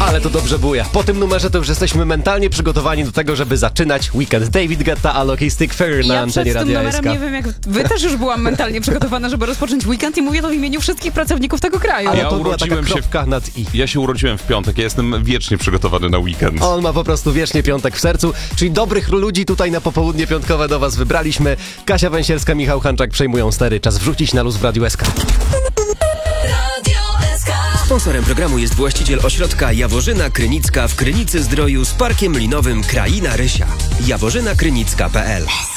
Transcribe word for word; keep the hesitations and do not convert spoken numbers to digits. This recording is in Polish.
Ale to dobrze buja. Po tym numerze to już jesteśmy mentalnie przygotowani do tego, żeby zaczynać weekend. David Guetta, Alok i Stick Fairy na ja antenie przed tym Radia numerem S K. nie wiem jak wy też już byłam mentalnie przygotowana, żeby rozpocząć weekend i mówię to w imieniu wszystkich pracowników tego kraju. Ale Ja to była taka urodziłem się w- kropka nad i. Ja się urodziłem w piątek, ja jestem wiecznie przygotowany na weekend. On ma po prostu wiecznie piątek w sercu, czyli dobrych ludzi tutaj na popołudnie piątkowe do was wybraliśmy. Kasia Węsierska, Michał Hanczak przejmują stery. Czas wrzucić na luz w Radiu S K. Sponsorem programu jest właściciel ośrodka Jaworzyna Krynicka w Krynicy Zdroju z parkiem linowym Kraina Rysia. jaworzyna krynicka kropka p l